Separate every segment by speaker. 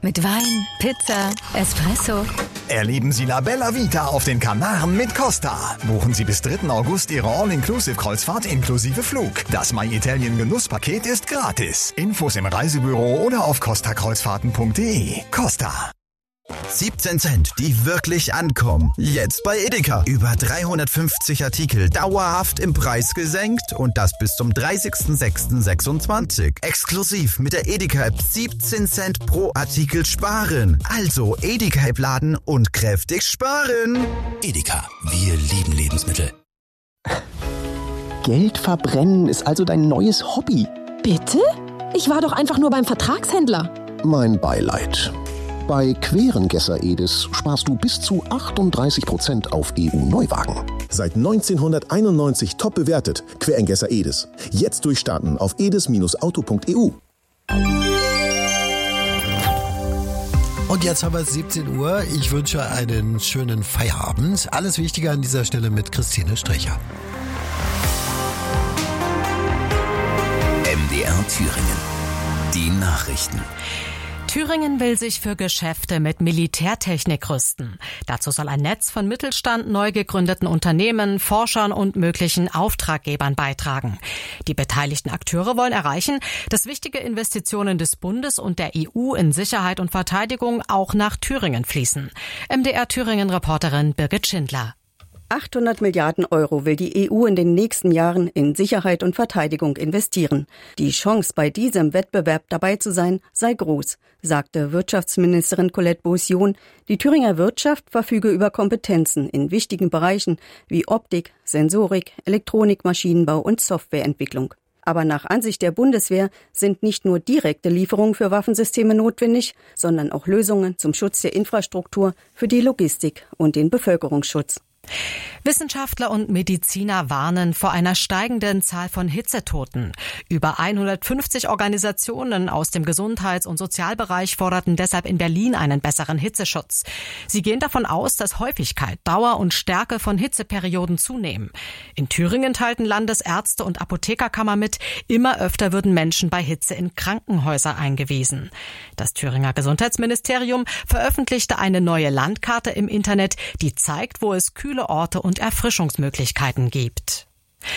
Speaker 1: Mit Wein, Pizza, Espresso.
Speaker 2: Erleben Sie La Bella Vita auf den Kanaren mit Costa. Buchen Sie bis 3. August Ihre All-Inclusive-Kreuzfahrt inklusive Flug. Das My Italien Genusspaket ist gratis. Infos im Reisebüro oder auf costakreuzfahrten.de. Costa.
Speaker 3: 17 Cent, die wirklich ankommen. Jetzt bei Edeka. Über 350 Artikel dauerhaft im Preis gesenkt und das bis zum 30.06.26. Exklusiv mit der Edeka-App 17 Cent pro Artikel sparen. Also Edeka-App laden und kräftig sparen.
Speaker 4: Edeka, wir lieben Lebensmittel.
Speaker 5: Geld verbrennen ist also dein neues Hobby.
Speaker 6: Bitte? Ich war doch einfach nur beim Vertragshändler.
Speaker 5: Mein Beileid. Bei Querengesser Edis sparst du bis zu 38% auf EU-Neuwagen.
Speaker 7: Seit 1991 top bewertet. Querengesser Edis. Jetzt durchstarten auf edis-auto.eu.
Speaker 8: Und jetzt haben wir 17 Uhr. Ich wünsche einen schönen Feierabend. Alles Wichtige an dieser Stelle mit Christine Strecher.
Speaker 4: MDR Thüringen. Die Nachrichten.
Speaker 9: Thüringen will sich für Geschäfte mit Militärtechnik rüsten. Dazu soll ein Netz von Mittelstand, neu gegründeten Unternehmen, Forschern und möglichen Auftraggebern beitragen. Die beteiligten Akteure wollen erreichen, dass wichtige Investitionen des Bundes und der EU in Sicherheit und Verteidigung auch nach Thüringen fließen. MDR Thüringen-Reporterin Birgit Schindler.
Speaker 10: 800 Milliarden Euro will die EU in den nächsten Jahren in Sicherheit und Verteidigung investieren. Die Chance, bei diesem Wettbewerb dabei zu sein, sei groß, sagte Wirtschaftsministerin Colette Beausion. Die Thüringer Wirtschaft verfüge über Kompetenzen in wichtigen Bereichen wie Optik, Sensorik, Elektronik, Maschinenbau und Softwareentwicklung. Aber nach Ansicht der Bundeswehr sind nicht nur direkte Lieferungen für Waffensysteme notwendig, sondern auch Lösungen zum Schutz der Infrastruktur, für die Logistik und den Bevölkerungsschutz.
Speaker 9: Wissenschaftler und Mediziner warnen vor einer steigenden Zahl von Hitzetoten. Über 150 Organisationen aus dem Gesundheits- und Sozialbereich forderten deshalb in Berlin einen besseren Hitzeschutz. Sie gehen davon aus, dass Häufigkeit, Dauer und Stärke von Hitzeperioden zunehmen. In Thüringen teilten Landesärzte und Apothekerkammer mit, immer öfter würden Menschen bei Hitze in Krankenhäuser eingewiesen. Das Thüringer Gesundheitsministerium veröffentlichte eine neue Landkarte im Internet, die zeigt, wo es kühle Orte und Erfrischungsmöglichkeiten gibt.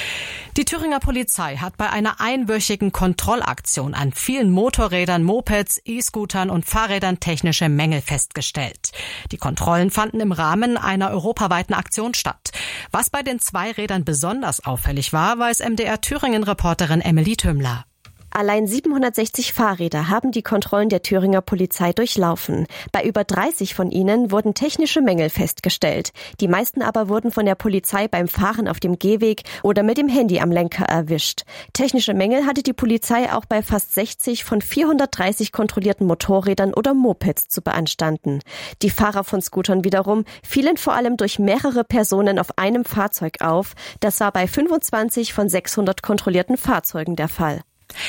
Speaker 9: Die Thüringer Polizei hat bei einer einwöchigen Kontrollaktion an vielen Motorrädern, Mopeds, E-Scootern und Fahrrädern technische Mängel festgestellt. Die Kontrollen fanden im Rahmen einer europaweiten Aktion statt. Was bei den Zweirädern besonders auffällig war, weiß MDR Thüringen-Reporterin Emily Tümmler.
Speaker 11: Allein 760 Fahrräder haben die Kontrollen der Thüringer Polizei durchlaufen. Bei über 30 von ihnen wurden technische Mängel festgestellt. Die meisten aber wurden von der Polizei beim Fahren auf dem Gehweg oder mit dem Handy am Lenker erwischt. Technische Mängel hatte die Polizei auch bei fast 60 von 430 kontrollierten Motorrädern oder Mopeds zu beanstanden. Die Fahrer von Scootern wiederum fielen vor allem durch mehrere Personen auf einem Fahrzeug auf. Das war bei 25 von 600 kontrollierten Fahrzeugen der Fall.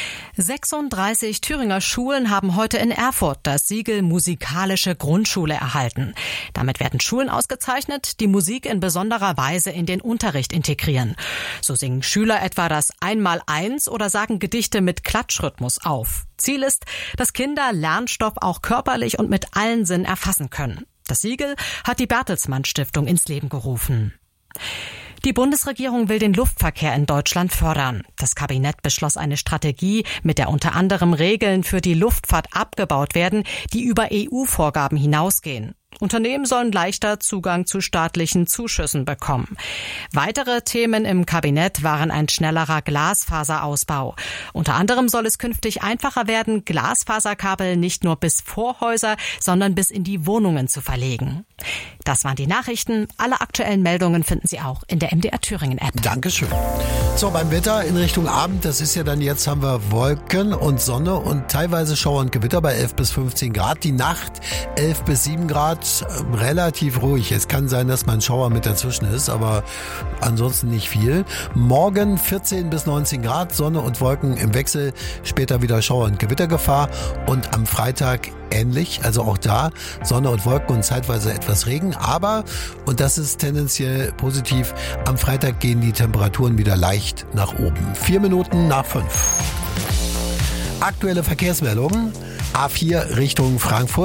Speaker 9: 36 Thüringer Schulen haben heute in Erfurt das Siegel Musikalische Grundschule erhalten. Damit werden Schulen ausgezeichnet, die Musik in besonderer Weise in den Unterricht integrieren. So singen Schüler etwa das Einmaleins oder sagen Gedichte mit Klatschrhythmus auf. Ziel ist, dass Kinder Lernstoff auch körperlich und mit allen Sinnen erfassen können. Das Siegel hat die Bertelsmann Stiftung ins Leben gerufen. Die Bundesregierung will den Luftverkehr in Deutschland fördern. Das Kabinett beschloss eine Strategie, mit der unter anderem Regeln für die Luftfahrt abgebaut werden, die über EU-Vorgaben hinausgehen. Unternehmen sollen leichter Zugang zu staatlichen Zuschüssen bekommen. Weitere Themen im Kabinett waren ein schnellerer Glasfaserausbau. Unter anderem soll es künftig einfacher werden, Glasfaserkabel nicht nur bis vor Häuser, sondern bis in die Wohnungen zu verlegen. Das waren die Nachrichten. Alle aktuellen Meldungen finden Sie auch in der MDR Thüringen App.
Speaker 8: Dankeschön. So, beim Wetter in Richtung Abend, das ist ja dann jetzt, haben wir Wolken und Sonne und teilweise Schauer und Gewitter bei 11 bis 15 Grad. Die Nacht 11 bis 7 Grad, relativ ruhig. Es kann sein, dass mal ein Schauer mit dazwischen ist, aber ansonsten nicht viel. Morgen 14 bis 19 Grad, Sonne und Wolken im Wechsel, später wieder Schauer- und Gewittergefahr und am Freitag ähnlich, also auch da Sonne und Wolken und zeitweise etwas Regen, aber, und das ist tendenziell positiv, am Freitag gehen die Temperaturen wieder leicht nach oben. 4 Minuten nach 5. Aktuelle Verkehrsmeldungen, A4 Richtung Frankfurt.